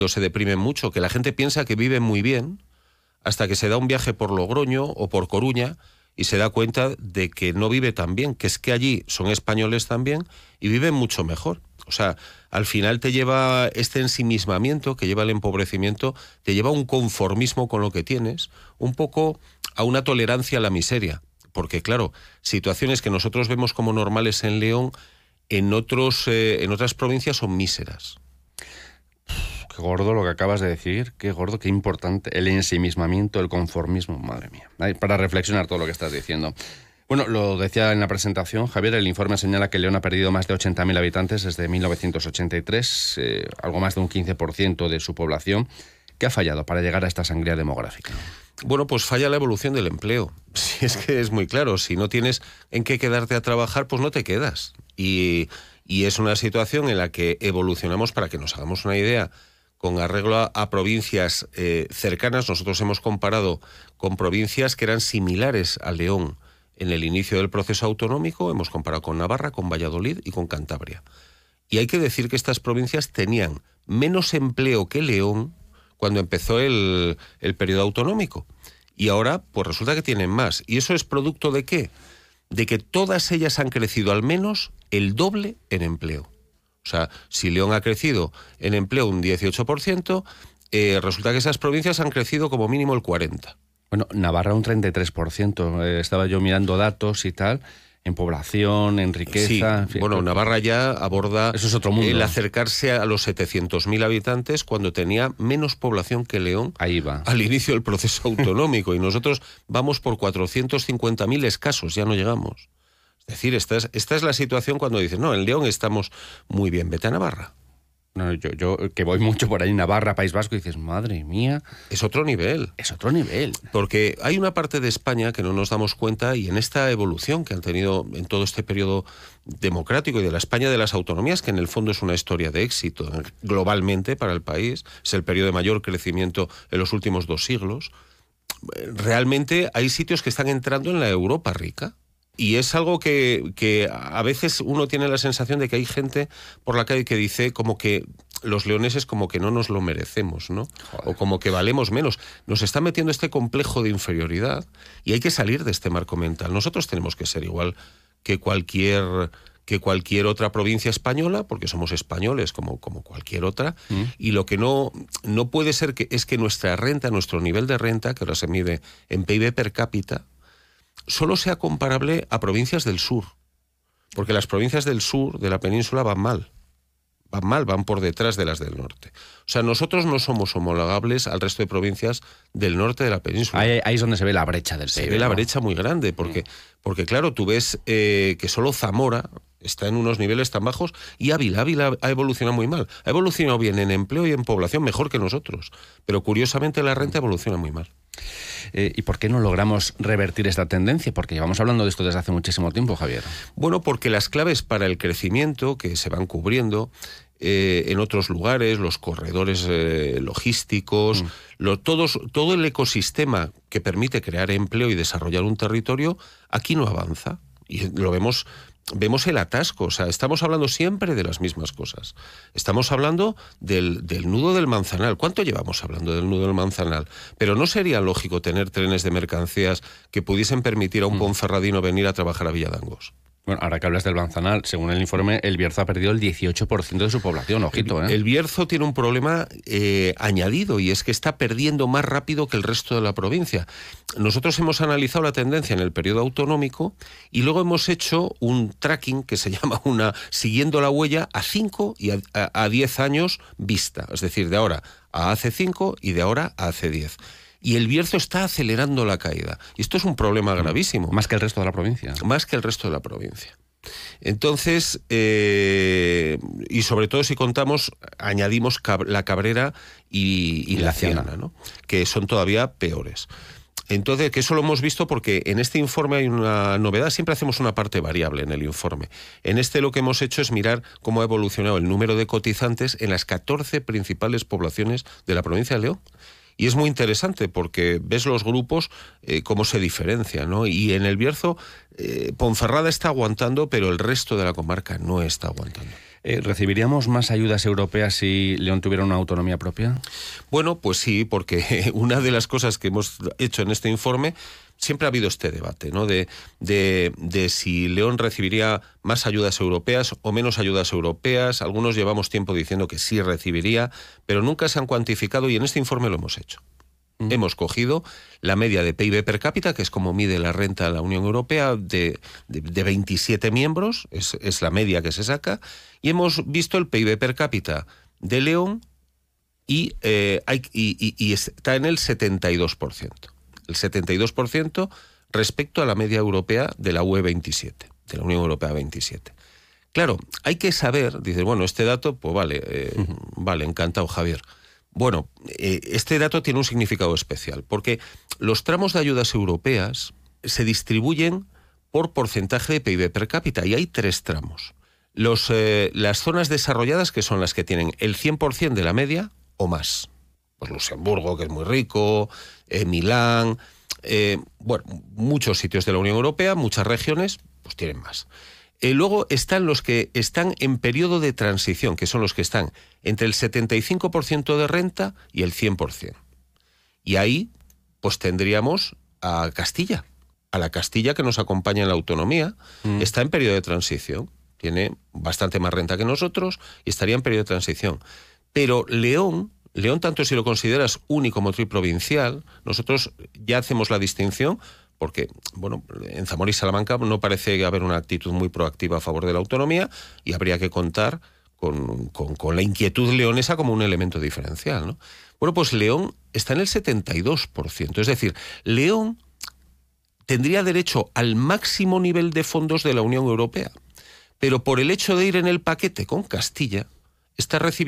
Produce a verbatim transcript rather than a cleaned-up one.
se deprimen mucho, que la gente piensa que vive muy bien hasta que se da un viaje por Logroño o por Coruña y se da cuenta de que no vive tan bien, que es que allí son españoles también y viven mucho mejor. O sea, al final te lleva este ensimismamiento, que lleva al empobrecimiento, te lleva a un conformismo con lo que tienes, un poco a una tolerancia a la miseria. Porque claro, situaciones que nosotros vemos como normales en León, en, otros, eh, en otras provincias son míseras. Qué gordo lo que acabas de decir, qué gordo, qué importante, el ensimismamiento, el conformismo, madre mía. Para reflexionar todo lo que estás diciendo. Bueno, lo decía en la presentación, Javier, el informe señala que León ha perdido más de ochenta mil habitantes desde mil novecientos ochenta y tres, eh, algo más de un quince por ciento de su población. ¿Qué ha fallado para llegar a esta sangría demográfica? Bueno, pues falla la evolución del empleo. Si es que es muy claro, si no tienes en qué quedarte a trabajar, pues no te quedas. Y, y es una situación en la que evolucionamos, para que nos hagamos una idea, con arreglo a, a provincias eh, cercanas. Nosotros hemos comparado con provincias que eran similares a León en el inicio del proceso autonómico, hemos comparado con Navarra, con Valladolid y con Cantabria. Y hay que decir que estas provincias tenían menos empleo que León cuando empezó el, el periodo autonómico. Y ahora, pues resulta que tienen más. ¿Y eso es producto de qué? De que todas ellas han crecido al menos el doble en empleo. O sea, si León ha crecido en empleo un dieciocho por ciento, eh, resulta que esas provincias han crecido como mínimo el cuarenta por ciento. Bueno, Navarra un treinta y tres por ciento. Eh, estaba yo mirando datos y tal, en población, en riqueza... Sí, en fin, bueno, Navarra ya aborda eso es otro mundo. El acercarse a los setecientos mil habitantes cuando tenía menos población que León. Ahí va. Al inicio del proceso autonómico. Y nosotros vamos por cuatrocientos cincuenta mil escasos, ya no llegamos. Es decir, esta es, esta es la situación cuando dices, no, en León estamos muy bien, vete a Navarra. No, yo, yo que voy mucho por ahí, Navarra, País Vasco, y dices, madre mía... Es otro nivel. Es otro nivel. Porque hay una parte de España que no nos damos cuenta, y en esta evolución que han tenido en todo este periodo democrático y de la España de las autonomías, que en el fondo es una historia de éxito globalmente para el país, es el periodo de mayor crecimiento en los últimos dos siglos, realmente hay sitios que están entrando en la Europa rica. Y es algo que, que a veces uno tiene la sensación de que hay gente por la calle que dice como que los leoneses como que no nos lo merecemos, ¿no? Joder. O como que valemos menos. Nos está metiendo este complejo de inferioridad y hay que salir de este marco mental. Nosotros tenemos que ser igual que cualquier, que cualquier otra provincia española, porque somos españoles como, como cualquier otra, mm. y lo que no, no puede ser que, es que nuestra renta, nuestro nivel de renta, que ahora se mide en P I B per cápita, solo sea comparable a provincias del sur, porque las provincias del sur de la península van mal, van mal, van por detrás de las del norte. O sea, nosotros no somos homologables al resto de provincias del norte de la península. Ahí, ahí es donde se ve la brecha del P I B. Se ve la ¿no? brecha muy grande, porque, porque claro, tú ves eh, que solo Zamora está en unos niveles tan bajos y Ávila, Ávila ha evolucionado muy mal. Ha evolucionado bien en empleo y en población, mejor que nosotros, pero curiosamente la renta evoluciona muy mal. Eh, ¿Y por qué no logramos revertir esta tendencia? Porque llevamos hablando de esto desde hace muchísimo tiempo, Javier. Bueno, porque las claves para el crecimiento que se van cubriendo eh, en otros lugares, los corredores eh, logísticos, mm. lo, todos, todo el ecosistema que permite crear empleo y desarrollar un territorio, aquí no avanza. Y lo vemos... Vemos el atasco, o sea, estamos hablando siempre de las mismas cosas. Estamos hablando del, del nudo del Manzanal. ¿Cuánto llevamos hablando del nudo del Manzanal? Pero ¿no sería lógico tener trenes de mercancías que pudiesen permitir a un mm. ponferradino venir a trabajar a Villadangos? Bueno, ahora que hablas del Manzanal, según el informe, el Bierzo ha perdido el dieciocho por ciento de su población, ojito, ¿eh? El, el Bierzo tiene un problema eh, añadido, y es que está perdiendo más rápido que el resto de la provincia. Nosotros hemos analizado la tendencia en el periodo autonómico y luego hemos hecho un tracking que se llama una siguiendo la huella a cinco y a diez años vista, es decir, de ahora a hace cinco y de ahora a hace diez. Y el Bierzo está acelerando la caída. Y esto es un problema gravísimo. Más que el resto de la provincia. Más que el resto de la provincia. Entonces, eh, y sobre todo si contamos, añadimos cab- la Cabrera y, y, y la, la Ciana, Ciana, ¿no? Que son todavía peores. Entonces, que eso lo hemos visto porque en este informe hay una novedad, siempre hacemos una parte variable en el informe. En este lo que hemos hecho es mirar cómo ha evolucionado el número de cotizantes en las catorce principales poblaciones de la provincia de León. Y es muy interesante porque ves los grupos eh, cómo se diferencian, ¿no? Y en el Bierzo, eh, Ponferrada está aguantando, pero el resto de la comarca no está aguantando. Eh, ¿Recibiríamos más ayudas europeas si León tuviera una autonomía propia? Bueno, pues sí, porque una de las cosas que hemos hecho en este informe, siempre ha habido este debate, ¿no? De, de, de si León recibiría más ayudas europeas o menos ayudas europeas. Algunos llevamos tiempo diciendo que sí recibiría, pero nunca se han cuantificado y en este informe lo hemos hecho. Mm. Hemos cogido la media de P I B per cápita, que es como mide la renta la Unión Europea, de, de, de veintisiete miembros, es, es la media que se saca, y hemos visto el P I B per cápita de León y, eh, hay, y, y, y está en el setenta y dos por ciento. El setenta y dos por ciento respecto a la media europea de la U E veintisiete, de la Unión Europea veintisiete. Claro, hay que saber, dices, bueno, este dato, pues vale, eh, uh-huh. vale, encantado, Javier. Bueno, eh, este dato tiene un significado especial, porque los tramos de ayudas europeas se distribuyen por porcentaje de P I B per cápita, y hay tres tramos. Los, eh, las zonas desarrolladas, que son las que tienen el cien por ciento de la media o más. Pues Luxemburgo, que es muy rico, eh, Milán, eh, bueno, muchos sitios de la Unión Europea, muchas regiones, pues tienen más. Eh, luego están los que están en periodo de transición, que son los que están entre el setenta y cinco por ciento de renta y el cien por ciento. Y ahí, pues tendríamos a Castilla, a la Castilla que nos acompaña en la autonomía, mm. está en periodo de transición, tiene bastante más renta que nosotros y estaría en periodo de transición. Pero León... León, tanto si lo consideras único como triprovincial, nosotros ya hacemos la distinción porque, bueno, en Zamora y Salamanca no parece haber una actitud muy proactiva a favor de la autonomía y habría que contar con, con, con la inquietud leonesa como un elemento diferencial, ¿no? Bueno, pues León está en el setenta y dos por ciento, es decir, León tendría derecho al máximo nivel de fondos de la Unión Europea, pero por el hecho de ir en el paquete con Castilla, está recibiendo